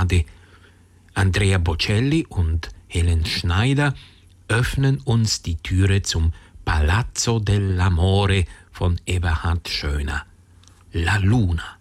Promenade. Andrea Bocelli und Helen Schneider öffnen uns die Türe zum Palazzo dell'Amore von Eberhard Schöner. La Luna.